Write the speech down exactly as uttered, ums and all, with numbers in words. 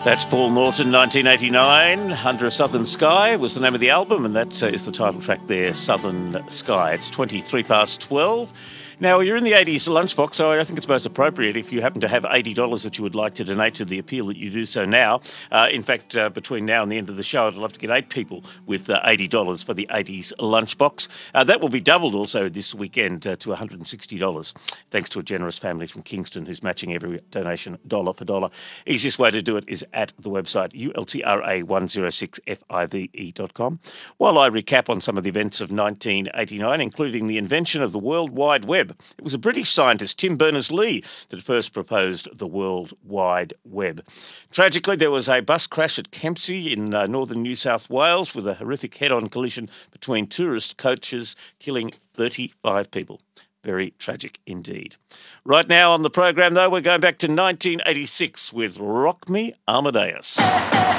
That's Paul Norton, nineteen eighty-nine. Under a Southern Sky was the name of the album, and that uh, is the title track there, Southern Sky. It's twenty-three past twelve. Now, you're in the eighties lunchbox, so I think it's most appropriate if you happen to have eighty dollars that you would like to donate to the appeal that you do so now. Uh, in fact, uh, between now and the end of the show, I'd love to get eight people with uh, eighty dollars for the eighties lunchbox. Uh, that will be doubled also this weekend uh, to one hundred sixty dollars, thanks to a generous family from Kingston who's matching every donation dollar for dollar. Easiest way to do it is at the website U L T R A one oh six five E dot com. While I recap on some of the events of nineteen eighty-nine, including the invention of the World Wide Web. It was a British scientist, Tim Berners-Lee, that first proposed the World Wide Web. Tragically, there was a bus crash at Kempsey in uh, northern New South Wales with a horrific head-on collision between tourist coaches, killing thirty-five people. Very tragic indeed. Right now on the program, though, we're going back to nineteen eighty-six with Rock Me Amadeus.